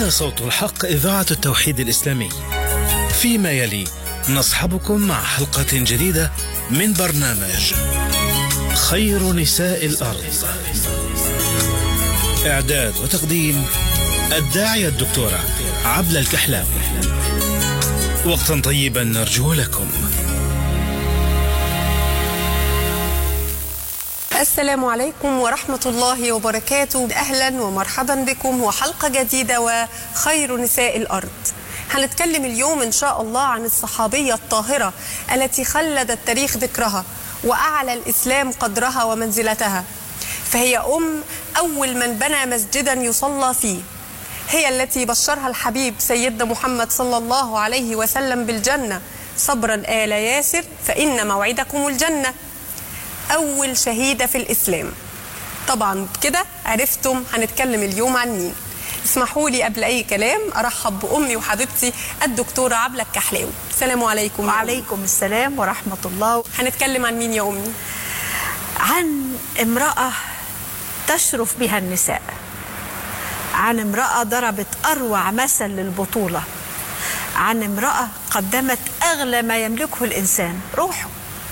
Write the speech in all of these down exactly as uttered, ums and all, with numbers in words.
هنا صوت الحق، إذاعة التوحيد الإسلامي. فيما يلي نصحبكم مع حلقة جديدة من برنامج خير نساء الأرض. إعداد وتقديم الداعية الدكتورة عبلة الكحلاوي. وقتا طيبا نرجو لكم. السلام عليكم ورحمة الله وبركاته. أهلا ومرحبا بكم وحلقة جديدة وخير نساء الأرض. هنتكلم اليوم إن شاء الله عن الصحابية الطاهرة التي خلد التاريخ ذكرها وأعلى الإسلام قدرها ومنزلتها، فهي أم أول من بنى مسجدا يصلى فيه، هي التي بشرها الحبيب سيدنا محمد صلى الله عليه وسلم بالجنة. صبرا آل ياسر فإن موعدكم الجنة. أول شهيدة في الإسلام. طبعا كده عرفتم هنتكلم اليوم عن مين. اسمحوا لي قبل أي كلام أرحب بأمي وحبيبتي الدكتورة عبلة الكحلاوي. السلام عليكم. وعليكم السلام ورحمة الله. هنتكلم عن مين يا أمي؟ عن امرأة تشرف بها النساء، عن امرأة ضربت أروع مثل للبطولة، عن امرأة قدمت أغلى ما يملكه الإنسان، روحه.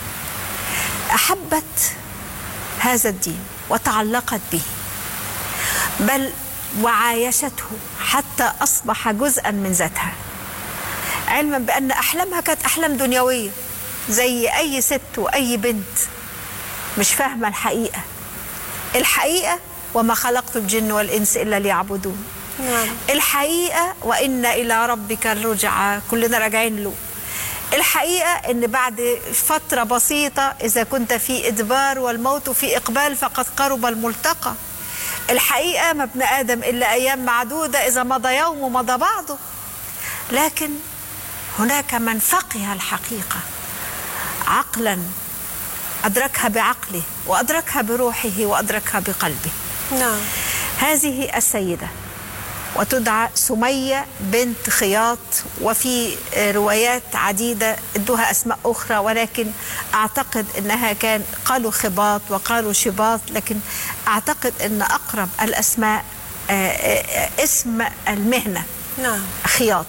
أحبت هذا الدين وتعلقت به، بل وعايشته حتى أصبح جزءا من ذاتها، علما بأن أحلامها كانت أحلام دنيوية زي أي ست وأي بنت، مش فاهمة الحقيقة. الحقيقة وما خلقت الجن والإنس إلا ليعبدون. نعم. الحقيقة وإن إلى ربك الرجعى، كلنا راجعين له. الحقيقة إن بعد فترة بسيطة إذا كنت في إدبار والموت في إقبال فقد قرب الملتقى. الحقيقة ما ابن آدم إلا أيام معدودة، إذا مضى يوم ومضى بعضه. لكن هناك من فقه الحقيقة عقلا، أدركها بعقله وأدركها بروحه وأدركها بقلبه. نعم. هذه السيدة وتدعى سمية بنت خياط، وفي روايات عديدة ادوها أسماء أخرى، ولكن أعتقد أنها كان قالوا خباط وقالوا شباط، لكن أعتقد أن أقرب الأسماء اسم المهنة. نعم. خياط.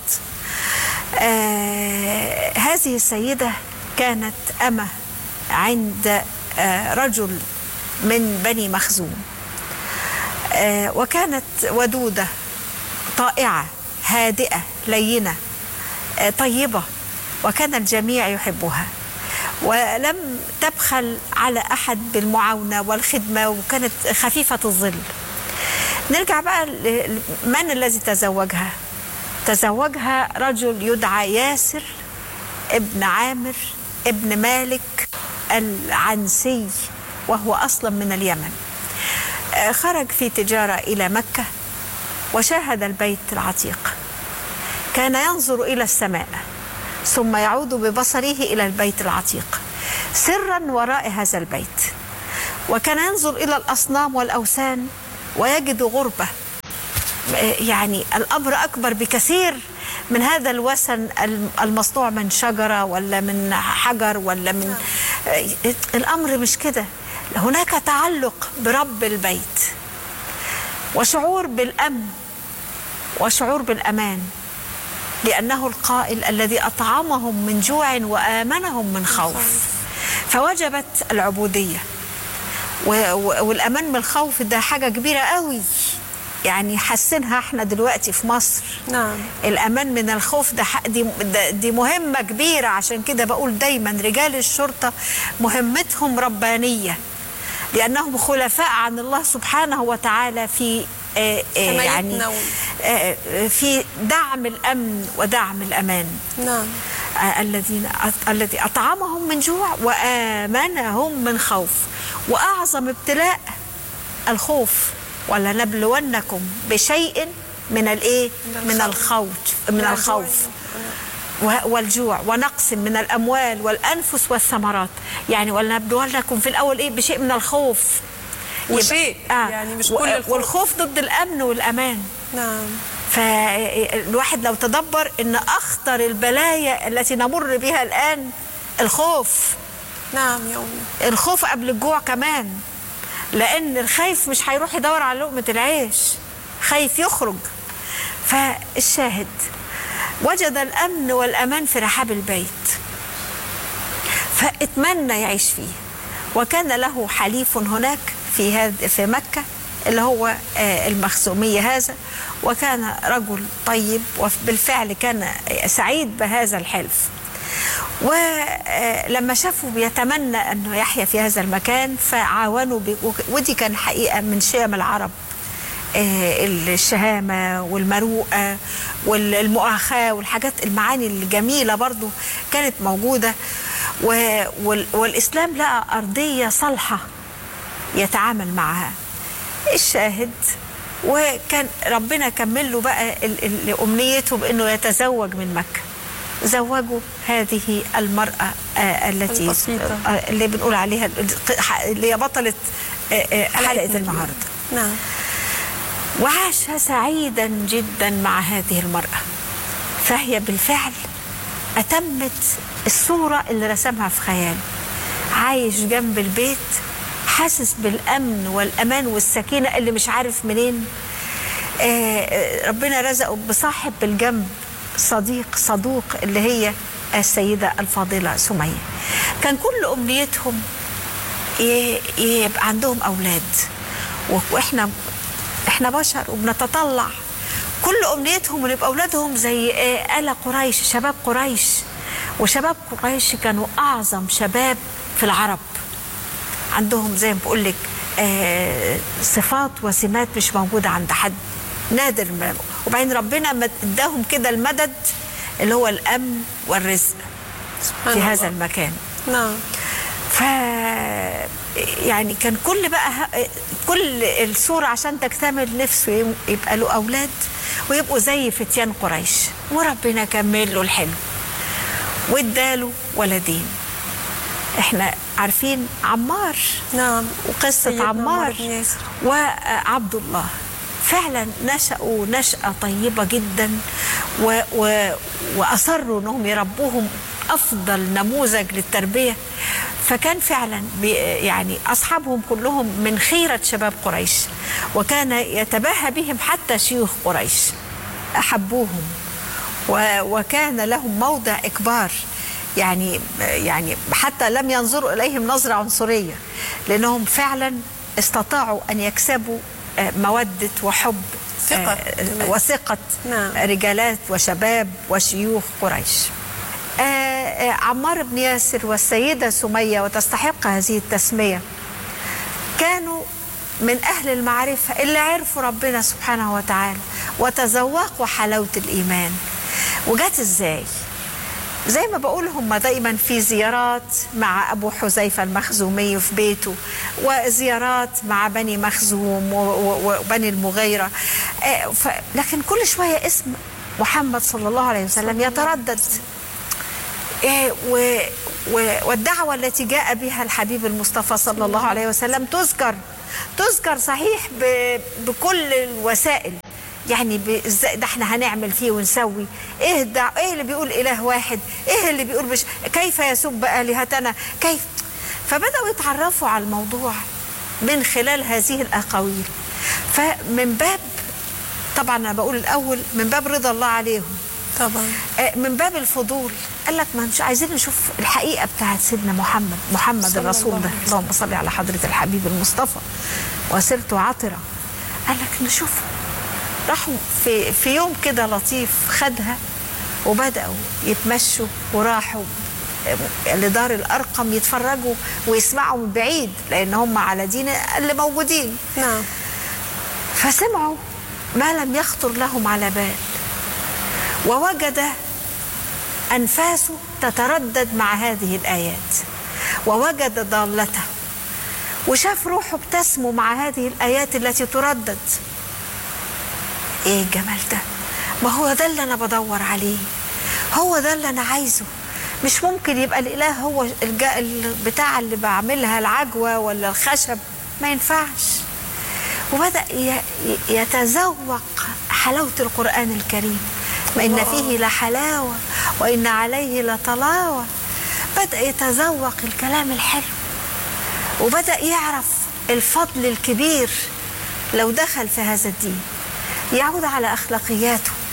هذه السيدة كانت أمة عند رجل من بني مخزوم، وكانت ودودة طائعة هادئة لينة طيبة، وكان الجميع يحبها، ولم تبخل على أحد بالمعاونة والخدمة، وكانت خفيفة الظل. نرجع بقى من الذي تزوجها. تزوجها رجل يدعى ياسر ابن عامر ابن مالك العنسي، وهو أصلا من اليمن. خرج في تجارة إلى مكة وشاهد البيت العتيق، كان ينظر إلى السماء ثم يعود ببصره إلى البيت العتيق سرا وراء هذا البيت، وكان ينظر إلى الأصنام والأوثان ويجد غربة. يعني الأمر أكبر بكثير من هذا الوثن المصنوع من شجرة ولا من حجر ولا من الأمر مش كده. هناك تعلق برب البيت وشعور بالأمن وشعور بالأمان، لأنه القائل الذي أطعمهم من جوع وآمنهم من خوف. فوجبت العبودية، والأمان من الخوف ده حاجة كبيرة قوي، يعني حسنها احنا دلوقتي في مصر. نعم. الأمان من الخوف ده دي, دي مهمة كبيرة. عشان كده بقول دايما رجال الشرطة مهمتهم ربانية، لأنهم خلفاء عن الله سبحانه وتعالى في آآ آآ يعني آآ في دعم الأمن ودعم الأمان. نعم. الذين الذي أطعمهم من جوع وآمنهم من خوف. وأعظم ابتلاء الخوف، ولنبلونكم بشيء من الايه؟ من الخوف من الخوف والجوع ونقص من الأموال والأنفس والثمرات. يعني ولنبلونكم في الأول إيه؟ بشيء من الخوف، وشيء آه يعني مش كل الخوف. والخوف ضد الأمن والأمان. نعم. فالواحد لو تدبر إن أخطر البلايا التي نمر بها الآن الخوف. نعم يا أمي. الخوف قبل الجوع كمان، لأن الخايف مش هيروح يدور على لقمة العيش، خايف يخرج. فالشاهد وجد الأمن والأمان في رحاب البيت، فاتمنى يعيش فيه. وكان له حليف هناك في هذا في مكة اللي هو المخزومية هذا، وكان رجل طيب، وبالفعل كان سعيد بهذا الحلف. ولما شافوا بيتمنى أنه يحيا في هذا المكان فعاونوا، ودي كان حقيقة من شيم العرب، الشهامة والمروءة والمؤاخاة والحاجات المعاني الجميلة برضو كانت موجودة. والإسلام لقى أرضية صالحة يتعامل معها. الشاهد وكان ربنا كمل له بقى أمنيته بأنه يتزوج من مكة. زوجوا هذه المرأة التي البسيطة اللي بنقول عليها اللي هي بطلة حلقة النهاردة. نعم. وعاش سعيدا جدا مع هذه المرأة، فهي بالفعل أتمت الصورة اللي رسمها في خياله. عايش جنب البيت، حاسس بالأمن والأمان والسكينة اللي مش عارف منين. آه ربنا رزقه بصاحب بالجنب، صديق صدوق، اللي هي السيدة الفاضلة سمية. كان كل أمنيتهم يبقى عندهم أولاد، وإحنا إحنا بشر وبنتطلع كل أمنيتهم يبقى أولادهم زي آل قريش، شباب قريش. وشباب قريش كانوا أعظم شباب في العرب، عندهم زي ما بقول لك صفات وسمات مش موجودة عند حد، نادر. وبعدين ربنا اداهم كده المدد اللي هو الأمن والرزق في هذا المكان. نعم. ف يعني كان كل بقى كل الصورة عشان تكتمل نفسه يبقى له أولاد ويبقوا زي فتيان قريش، وربنا كمل له الحلم واداله ولدين. احنا عارفين عمار. نعم. وقصة عمار وعبد الله فعلا نشأوا نشأة طيبة جدا، و و وأصروا أنهم يربوهم أفضل نموذج للتربية. فكان فعلا يعني أصحابهم كلهم من خيرة شباب قريش، وكان يتباهى بهم حتى شيوخ قريش، أحبوهم وكان لهم موضع إكبار. يعني يعني حتى لم ينظروا إليهم نظرة عنصرية، لأنهم فعلا استطاعوا أن يكسبوا مودة وحب ثقة وثقة رجالات وشباب وشيوخ قريش. عمار بن ياسر والسيدة سمية، وتستحق هذه التسمية، كانوا من أهل المعرفة اللي عرفوا ربنا سبحانه وتعالى وتذوقوا حلاوة الإيمان. وجات إزاي؟ زي ما بقول هم دايما في زيارات مع أبو حذيفة المخزومي في بيته، وزيارات مع بني مخزوم وبني المغيرة، لكن كل شوية اسم محمد صلى الله عليه وسلم يتردد. والدعوة التي جاء بها الحبيب المصطفى صلى الله عليه وسلم تذكر تذكر صحيح بكل الوسائل. يعني ازاي ده احنا هنعمل فيه ونسوي ايه ده، ايه اللي بيقول اله واحد، ايه اللي بيقول بش كيف يسب الهتنا كيف. فبداوا يتعرفوا على الموضوع من خلال هذه الاقاويل. فمن باب طبعا انا بقول الاول من باب رضا الله عليهم، طبعا من باب الفضول قال لك ما عايزين نشوف الحقيقه بتاعت سيدنا محمد محمد الرسول ده، اللهم صل على حضره الحبيب المصطفى وسيرته عطره. قال لك نشوفه. راحوا في في يوم كده لطيف خدها وبداوا يتمشوا، وراحوا لدار الارقم يتفرجوا ويسمعوا من بعيد لان هم على دين اللي موجودين. نعم. فسمعوا ما لم يخطر لهم على بال، ووجد أنفاسه تتردد مع هذه الآيات، ووجد ضالته، وشاف روحه بتسمو مع هذه الآيات التي تردد. إيه الجمال ده؟ ما هو ده اللي أنا بدور عليه، هو ده اللي أنا عايزه. مش ممكن يبقى الإله هو البتاع اللي بعملها العجوة ولا الخشب، ما ينفعش. وبدأ يتذوق حلاوة القرآن الكريم، وإن فيه لحلاوة وإن عليه لطلاوة. بدأ يتذوق الكلام الحلو، وبدأ يعرف الفضل الكبير لو دخل في هذا الدين، يعود على أخلاقياته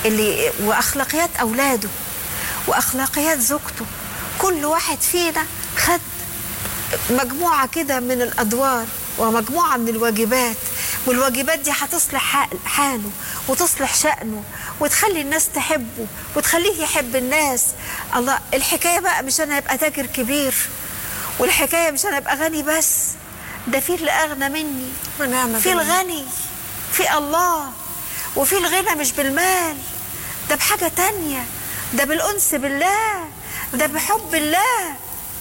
اللي وأخلاقيات أولاده وأخلاقيات زوجته. كل واحد فينا خد مجموعة كده من الأدوار ومجموعة من الواجبات، والواجبات دي هتصلح حاله وتصلح شأنه وتخلي الناس تحبه وتخليه يحب الناس. الله، الحكاية بقى مش أنا هبقى تاجر كبير، والحكاية مش أنا هبقى غني بس، ده في اللي أغنى مني، في الغني، في الله، وفي الغنى مش بالمال، ده بحاجة تانية، ده بالأنس بالله، ده بحب الله.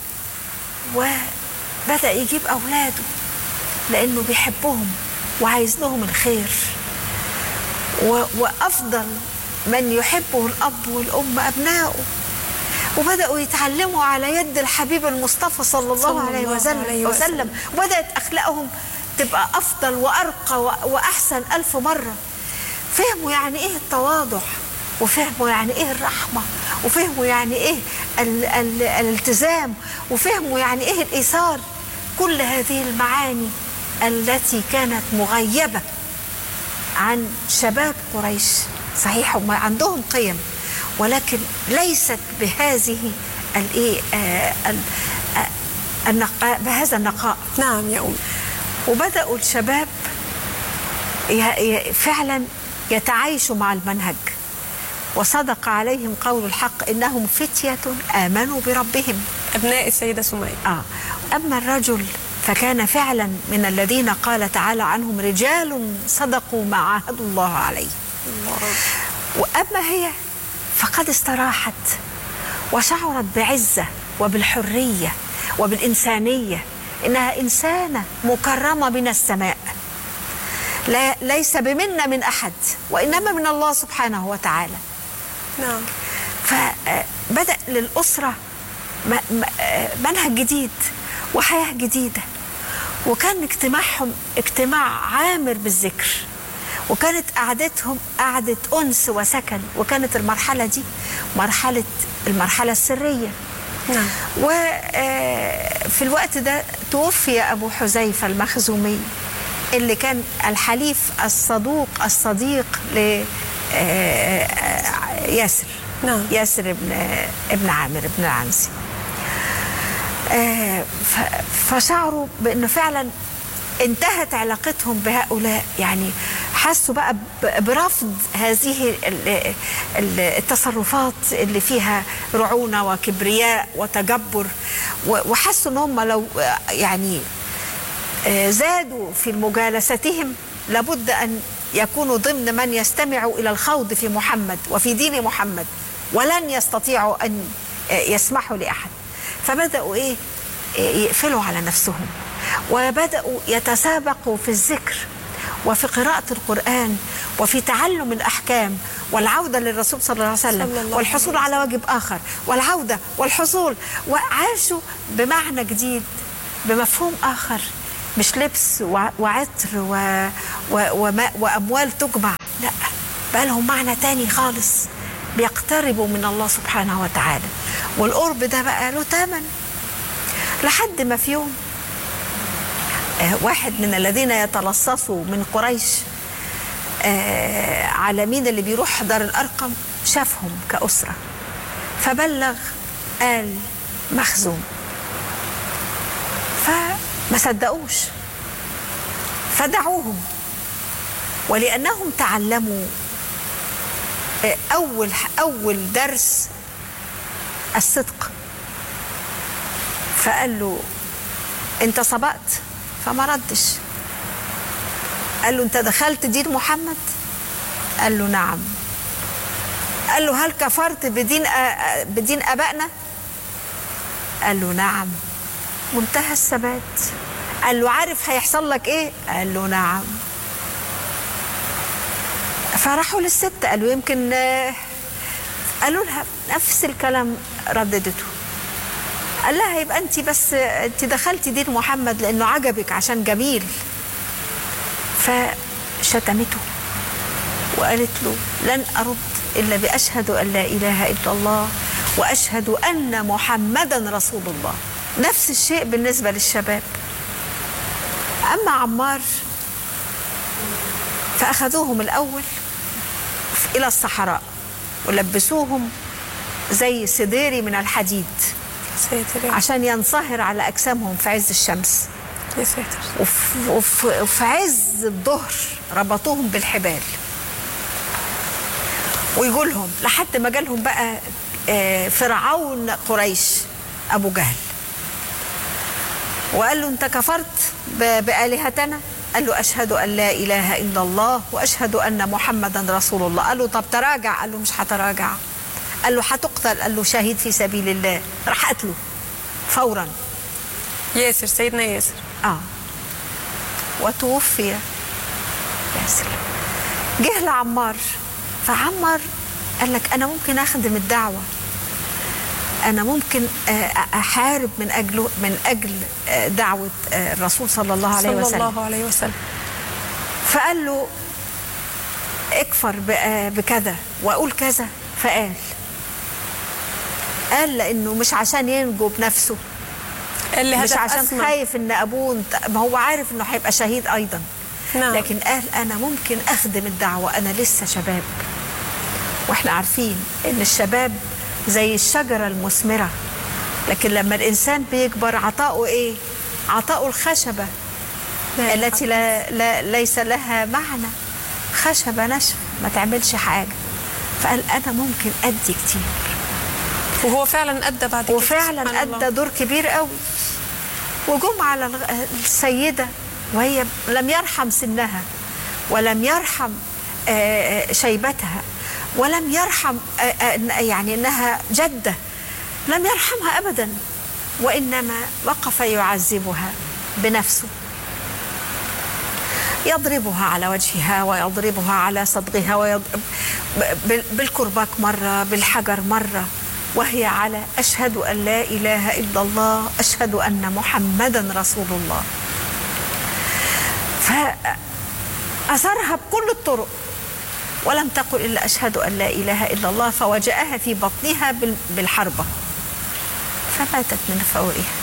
وبدأ يجيب أولاده لأنه بيحبهم وعايز لهم الخير، وأفضل من يحبه الأب والأم أبنائه. وبدأوا يتعلموا على يد الحبيب المصطفى صلى الله, صلى عليه, الله وسلم عليه وسلم، وبدأت أخلاقهم تبقى أفضل وأرقى وأحسن ألف مرة. فهموا يعني إيه التواضع، وفهموا يعني إيه الرحمة، وفهموا يعني إيه ال ال الالتزام، وفهموا يعني إيه الإيثار. كل هذه المعاني التي كانت مغيبة عن شباب قريش. صحيح هم عندهم قيم، ولكن ليست بهذه الايه النقاء، بهذا النقاء. نعم يا أم. وبدأوا الشباب فعلا يتعايشوا مع المنهج، وصدق عليهم قول الحق إنهم فتية آمنوا بربهم، أبناء السيدة سمية. آه. أما الرجل فكان فعلا من الذين قال تعالى عنهم رجال صدقوا ما عاهدوا الله عليه. الله. وأما هي فقد استراحت وشعرت بعزة وبالحرية وبالإنسانية، إنها إنسانة مكرمة من السماء، لا ليس بمنا من أحد وإنما من الله سبحانه وتعالى. نعم. فبدأ للأسرة منهج جديد وحياة جديدة، وكان اجتماعهم اجتماع عامر بالذكر، وكانت قعدتهم قعدة أنس وسكن، وكانت المرحلة دي مرحلة المرحلة السرية. نعم. وفي الوقت ده توفي أبو حذيفة المخزومي اللي كان الحليف الصدوق الصديق ل ياسر. نعم. ياسر ابن ابن عامر ابن العنسي. فشعروا بأنه فعلا انتهت علاقتهم بهؤلاء، يعني حسوا بقى برفض هذه التصرفات اللي فيها رعونة وكبرياء وتجبر، وحسوا ان هم لو يعني زادوا في مجالستهم لابد ان يكونوا ضمن من يستمعوا الى الخوض في محمد وفي دين محمد، ولن يستطيعوا ان يسمحوا لاحد. فبدأوا ايه يقفلوا على نفسهم، وبدأوا يتسابقوا في الذكر وفي قراءة القرآن وفي تعلم الأحكام والعودة للرسول صلى الله عليه وسلم والحصول على واجب آخر والعودة والحصول، وعاشوا بمعنى جديد بمفهوم آخر، مش لبس وعطر و... و... وأموال تجمع، لا، بقى لهم معنى تاني خالص، بيقتربوا من الله سبحانه وتعالى، والقرب ده بقى له ثمن. لحد ما في يوم واحد من الذين يتلصصوا من قريش على مين اللي بيروح دار الأرقم شافهم كأسرة، فبلغ آل مخزوم، فما صدقوش فدعوهم، ولأنهم تعلموا أول أول درس الصدق، فقال له أنت سبقت؟ فما ردش. قال له أنت دخلت دين محمد؟ قال له نعم. قال له هل كفرت بدين أ... بدين أبائنا؟ قال له نعم. منتهى الثبات. قال له عارف هيحصل لك إيه؟ قال له نعم. فراحوا للست قالوا يمكن، قالوا لها نفس الكلام رددته. قال لها يبقى انت بس انت دخلتي دين محمد لانه عجبك عشان جميل. فشتمته وقالت له لن ارد الا باشهد ان لا اله الا الله واشهد ان محمدا رسول الله. نفس الشيء بالنسبه للشباب. اما عمار فاخذوهم الاول الى الصحراء ولبسوهم زي سديري من الحديد ساتر. عشان ينصهر على أجسامهم في عز الشمس. يا ساتر. وفي, وفي, وفي عز الظهر ربطوهم بالحبال. ويقولهم لحد ما جالهم بقى فرعون قريش أبو جهل وقال له أنت كفرت بآلهتنا؟ قال له أشهد أن لا إله إلا الله وأشهد أن محمدا رسول الله. قال له طب تراجع. قال له مش هتراجع. قال له هتقتل. قال له شهيد في سبيل الله. راح قتله فورا. ياسر، سيدنا ياسر. آه وتوفي ياسر. جه لعمار، فعمار قال لك أنا ممكن أخدم الدعوة، أنا ممكن أحارب من أجله من أجل دعوة الرسول صلى الله عليه وسلم. صلى الله عليه وسلم. فقال له اكفر بكذا وأقول كذا. فقال قال لأنه مش عشان ينجو بنفسه، مش عشان أسمع. خايف إن أبوه، ما هو عارف إنه هيبقى شهيد أيضا. نعم. لكن قال أنا ممكن أخدم الدعوة، أنا لسه شباب. وإحنا عارفين إن الشباب زي الشجرة المثمرة، لكن لما الإنسان بيكبر عطاؤه إيه؟ عطاؤه الخشبة التي لا لا ليس لها معنى، خشبة نشف ما تعملش حاجة. فقال أنا ممكن أدي كتير. وهو فعلا أدى بعد كده. وفعلا أدى دور كبير قوي. وجم على السيدة وهي لم يرحم سنها ولم يرحم شيبتها ولم يرحم يعني انها جده، لم يرحمها ابدا، وانما وقف يعذبها بنفسه، يضربها على وجهها ويضربها على صدغها ويضرب بالكرباج مره، بالحجر مره، وهي على اشهد ان لا اله الا الله اشهد ان محمدا رسول الله. فاثرها بكل الطرق ولم تقل إلا أشهد أن لا إله إلا الله، فوجأها في بطنها بالحربة فماتت من فورها.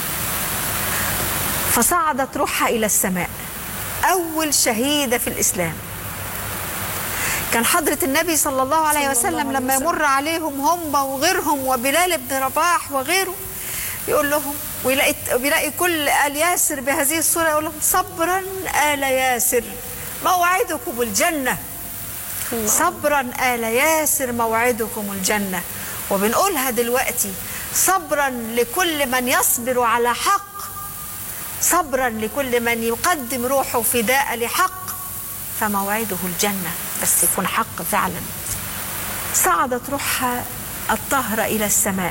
فصعدت روحها إلى السماء، أول شهيدة في الإسلام. كان حضرة النبي صلى الله عليه وسلم لما يمر عليهم هم وغيرهم وبلال بن رباح وغيره يقول لهم، ويلاقي بيلاقي كل آل ياسر بهذه الصورة يقول لهم صبرا آل ياسر موعدكم الجنة، صبرا آل ياسر موعدكم الجنة. وبنقولها دلوقتي صبرا لكل من يصبر على حق، صبرا لكل من يقدم روحه فداء لحق، فموعده الجنة، بس يكون حق فعلا. صعدت روحها الطاهرة إلى السماء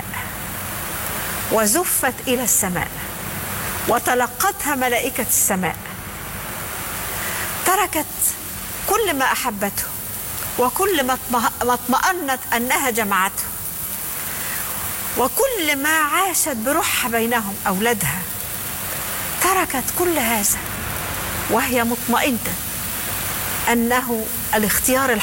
وزفت إلى السماء وتلقتها ملائكة السماء، تركت كل ما أحبته وكل ما اطمأنت أنها جمعته وكل ما عاشت بروحها بينهم أولادها، تركت كل هذا وهي مطمئنة أنه الاختيار